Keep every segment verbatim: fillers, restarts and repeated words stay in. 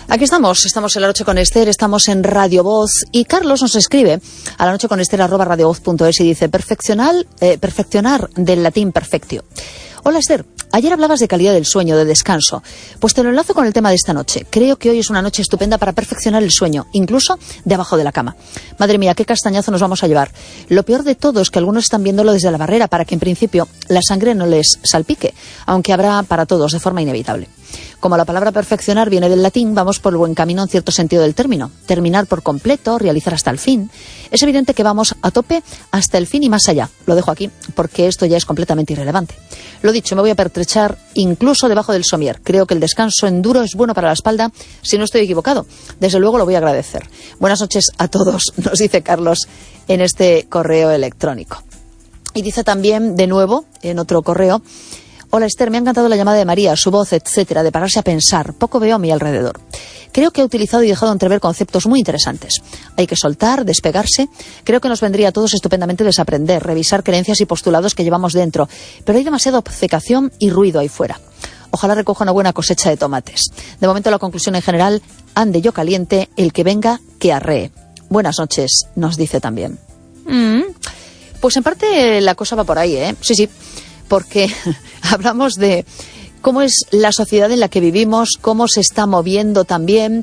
Aquí estamos, estamos en La Noche con Esther, estamos en Radio Voz y Carlos nos escribe a la noche con Esther arroba radiovoz punto es y dice perfeccionar, eh, perfeccionar del latín perfectio. Hola Esther, ayer hablabas de calidad del sueño, de descanso. Pues te lo enlazo con el tema de esta noche. Creo que hoy es una noche estupenda para perfeccionar el sueño, incluso debajo de la cama. Madre mía, qué castañazo nos vamos a llevar. Lo peor de todo es que algunos están viéndolo desde la barrera para que en principio la sangre no les salpique, aunque habrá para todos de forma inevitable. Como la palabra perfeccionar viene del latín, vamos por el buen camino en cierto sentido del término. Terminar por completo, realizar hasta el fin. Es evidente que vamos a tope hasta el fin y más allá. Lo dejo aquí porque esto ya es completamente irrelevante. Lo dicho, me voy a pertrechar incluso debajo del somier. Creo que el descanso en duro es bueno para la espalda, si no estoy equivocado. Desde luego lo voy a agradecer. Buenas noches a todos, nos dice Carlos en este correo electrónico. Y dice también, de nuevo, en otro correo: hola Esther, me ha encantado la llamada de María, su voz, etcétera, de pararse a pensar. Poco veo a mi alrededor. Creo que ha utilizado y dejado entrever conceptos muy interesantes. Hay que soltar, despegarse. Creo que nos vendría a todos estupendamente desaprender, revisar creencias y postulados que llevamos dentro. Pero hay demasiada obcecación y ruido ahí fuera. Ojalá recoja una buena cosecha de tomates. De momento la conclusión en general: ande yo caliente, el que venga, que arree. Buenas noches, nos dice también. Mm, pues en parte la cosa va por ahí, ¿eh? Sí, sí. Porque hablamos de cómo es la sociedad en la que vivimos, cómo se está moviendo también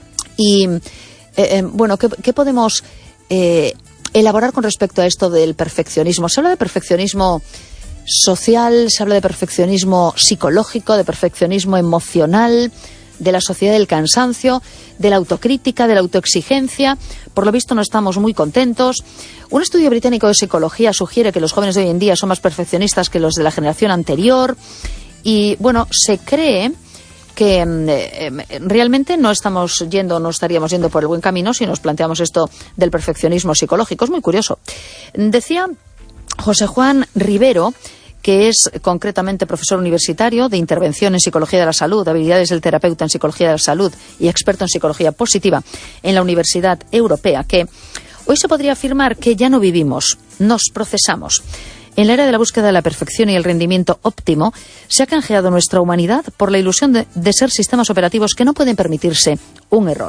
y, eh, eh, bueno, ¿qué, qué podemos eh, elaborar con respecto a esto del perfeccionismo? Se habla de perfeccionismo social, se habla de perfeccionismo psicológico, de perfeccionismo emocional, de la sociedad del cansancio, de la autocrítica, de la autoexigencia. Por lo visto no estamos muy contentos. Un estudio británico de psicología sugiere que los jóvenes de hoy en día son más perfeccionistas que los de la generación anterior. Y bueno, se cree que eh, realmente no estamos yendo, no estaríamos yendo por el buen camino si nos planteamos esto del perfeccionismo psicológico. Es muy curioso. Decía José Juan Rivero, que es concretamente profesor universitario de intervención en psicología de la salud, habilidades del terapeuta en psicología de la salud y experto en psicología positiva en la Universidad Europea, que hoy se podría afirmar que ya no vivimos, nos procesamos. En la era de la búsqueda de la perfección y el rendimiento óptimo, se ha canjeado nuestra humanidad por la ilusión de, de ser sistemas operativos que no pueden permitirse un error.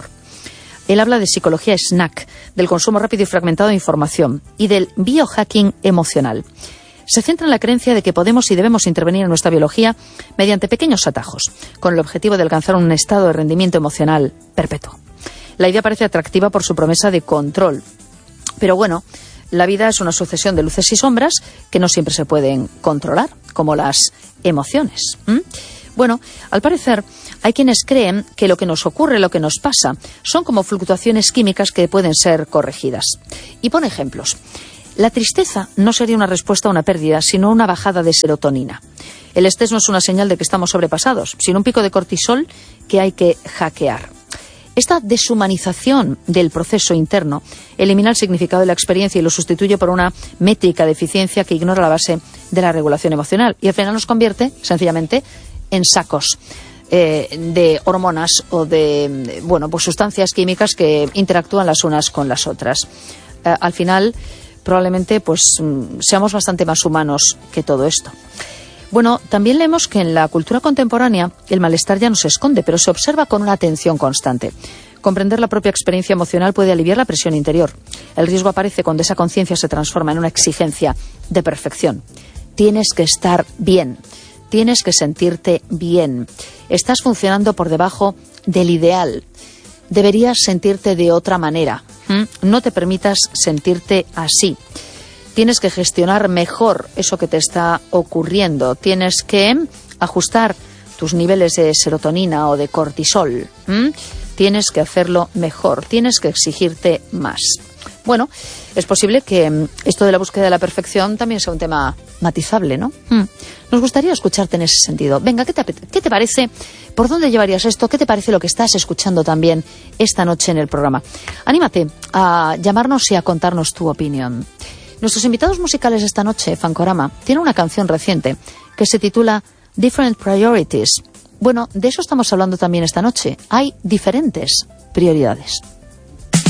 Él habla de psicología snack, del consumo rápido y fragmentado de información y del biohacking emocional. Se centra en la creencia de que podemos y debemos intervenir en nuestra biología mediante pequeños atajos, con el objetivo de alcanzar un estado de rendimiento emocional perpetuo. La idea parece atractiva por su promesa de control. Pero bueno, la vida es una sucesión de luces y sombras que no siempre se pueden controlar, como las emociones. ¿Mm? Bueno, al parecer hay quienes creen que lo que nos ocurre, lo que nos pasa, son como fluctuaciones químicas que pueden ser corregidas. Y pone ejemplos. La tristeza no sería una respuesta a una pérdida, sino una bajada de serotonina. El estrés no es una señal de que estamos sobrepasados, sino un pico de cortisol que hay que hackear. Esta deshumanización del proceso interno elimina el significado de la experiencia y lo sustituye por una métrica de eficiencia que ignora la base de la regulación emocional y al final nos convierte, sencillamente, en sacos eh, de hormonas o de, bueno, pues sustancias químicas que interactúan las unas con las otras. Eh, al final, probablemente pues seamos bastante más humanos que todo esto. Bueno, también leemos que en la cultura contemporánea el malestar ya no se esconde, pero se observa con una atención constante. Comprender la propia experiencia emocional puede aliviar la presión interior. El riesgo aparece cuando esa conciencia se transforma en una exigencia de perfección. Tienes que estar bien, tienes que sentirte bien. Estás funcionando por debajo del ideal. Deberías sentirte de otra manera. ¿Mm? No te permitas sentirte así. Tienes que gestionar mejor eso que te está ocurriendo. Tienes que ajustar tus niveles de serotonina o de cortisol. ¿Mm? Tienes que hacerlo mejor. Tienes que exigirte más. Bueno, es posible que esto de la búsqueda de la perfección también sea un tema matizable, ¿no? ¿Mm? Nos gustaría escucharte en ese sentido. Venga, ¿qué te, ¿qué te parece? ¿Por dónde llevarías esto? ¿Qué te parece lo que estás escuchando también esta noche en el programa? Anímate a llamarnos y a contarnos tu opinión. Nuestros invitados musicales esta noche, Fancorama, tienen una canción reciente que se titula Different Priorities. Bueno, de eso estamos hablando también esta noche. Hay diferentes prioridades.